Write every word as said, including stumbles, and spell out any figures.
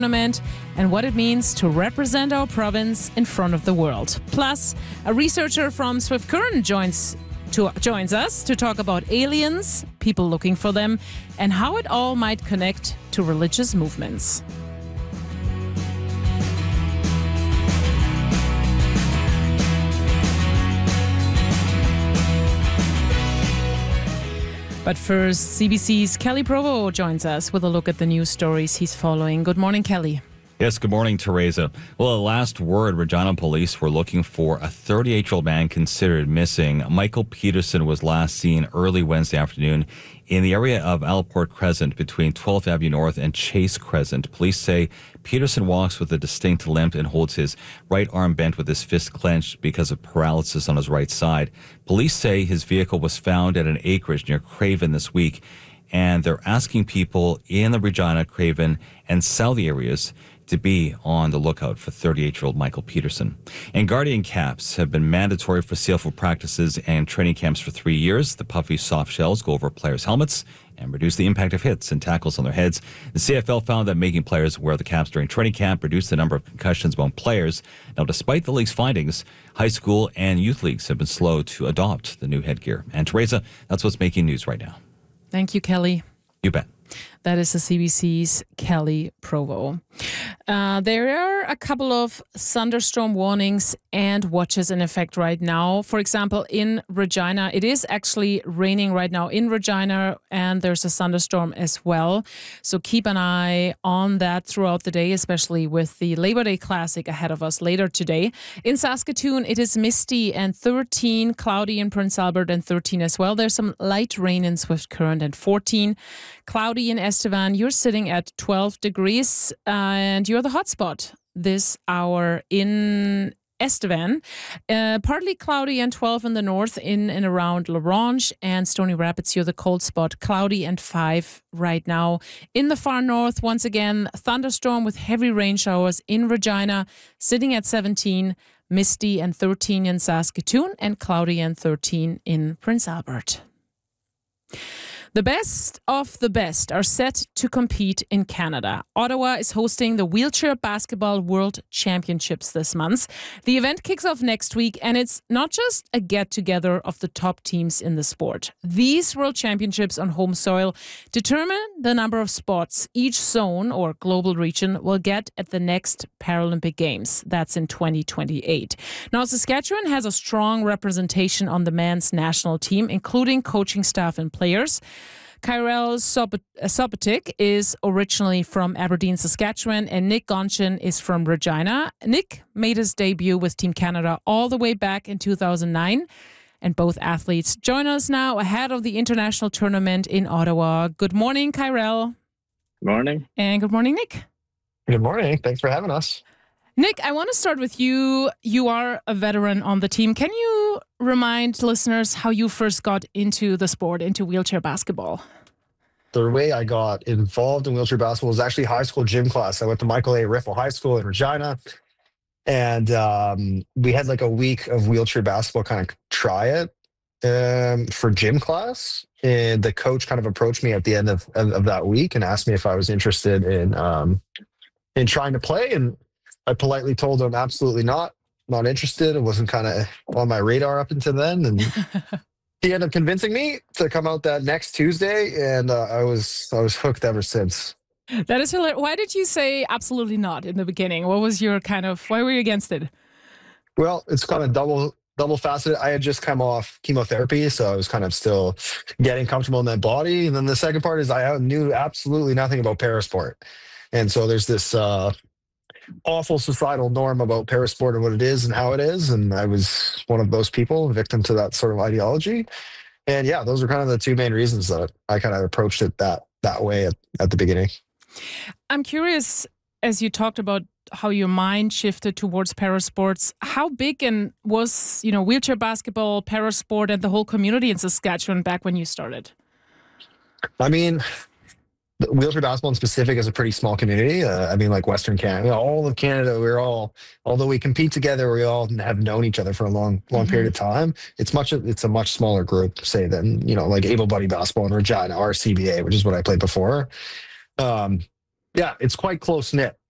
tournament and what it means to represent our province in front of the world. Plus, a researcher from Swift Current joins to, joins us to talk about aliens, people looking for them, and how it all might connect to religious movements. But first, C B C's Kelly Provo joins us with a look at the news stories he's following. Good morning, Kelly. Yes, good morning, Teresa. Well, at last word, Regina police were looking for a thirty-eight-year-old man considered missing. Michael Peterson was last seen early Wednesday afternoon in the area of Alport Crescent between twelfth Avenue North and Chase Crescent. Police say Peterson walks with a distinct limp and holds his right arm bent with his fist clenched because of paralysis on his right side. Police say his vehicle was found at an acreage near Craven this week, and they're asking people in the Regina, Craven, and Southie areas to be on the lookout for thirty-eight-year-old Michael Peterson. And Guardian caps have been mandatory for SEALFOOT practices and training camps for three years. The puffy soft shells go over players' helmets and reduce the impact of hits and tackles on their heads. The C F L found that making players wear the caps during training camp reduced the number of concussions among players. Now, despite the league's findings, high school and youth leagues have been slow to adopt the new headgear. And Teresa, that's what's making news right now. Thank you, Kelly. You bet. That is the C B C's Kelly Provo. Uh, there are a couple of thunderstorm warnings and watches in effect right now. For example, in Regina, it is actually raining right now in Regina, and there's a thunderstorm as well. So keep an eye on that throughout the day, especially with the Labor Day Classic ahead of us later today. In Saskatoon, it is misty and thirteen, cloudy in Prince Albert and thirteen as well. There's some light rain in Swift Current and fourteen. Cloudy in Estevan, you're sitting at twelve degrees, uh, and you're the hotspot this hour in Estevan. Uh, partly cloudy and twelve in the north, in and around La Ronge and Stony Rapids. You're the cold spot, cloudy and five right now. In the far north, once again, thunderstorm with heavy rain showers in Regina, sitting at seventeen, misty and thirteen in Saskatoon, and cloudy and thirteen in Prince Albert. The best of the best are set to compete in Canada. Ottawa is hosting the Wheelchair Basketball World Championships this month. The event kicks off next week, and it's not just a get-together of the top teams in the sport. These World Championships on home soil determine the number of spots each zone or global region will get at the next Paralympic Games. That's in twenty twenty-eight. Now, Saskatchewan has a strong representation on the men's national team, including coaching staff and players. Kyrell Sobotik is originally from Aberdeen, Saskatchewan, and Nick Gonchin is from Regina. Nick made his debut with Team Canada all the way back in two thousand nine, and both athletes join us now ahead of the international tournament in Ottawa. Good morning, Kyrell. Good morning. And good morning, Nick. Good morning. Thanks for having us. Nick, I want to start with you. You are a veteran on the team. Can you remind listeners how you first got into the sport, into wheelchair basketball? The way I got involved in wheelchair basketball was actually high school gym class. I went to Michael A. Riffle High School in Regina, and um, we had like a week of wheelchair basketball kind of try it um, for gym class. And the coach kind of approached me at the end of, of, of that week and asked me if I was interested in um, in trying to play. And I politely told him absolutely not, not interested. It wasn't kind of on my radar up until then. And he ended up convincing me to come out that next Tuesday, and uh, I was I was hooked ever since. That is hilarious. Why did you say absolutely not in the beginning? What was your kind of, why were you against it? Well, it's kind of double double faceted. I had just come off chemotherapy, so I was kind of still getting comfortable in that body. And then the second part is I knew absolutely nothing about parasport. And so there's this uh, awful societal norm about parasport and what it is and how it is. And I was one of those people, victim to that sort of ideology. And yeah, those are kind of the two main reasons that I kind of approached it that that way at, at the beginning. I'm curious, as you talked about how your mind shifted towards parasports, how big and was, you know, wheelchair basketball, parasport, and the whole community in Saskatchewan back when you started? I mean, wheelchair basketball in specific is a pretty small community. Uh, I mean, like Western Canada, all of Canada, we're all, although we compete together, we all have known each other for a long, long mm-hmm. period of time. It's much, it's a much smaller group, say, than, you know, like able-bodied basketball in Regina or C B A, which is what I played before. Um, yeah, it's quite close-knit.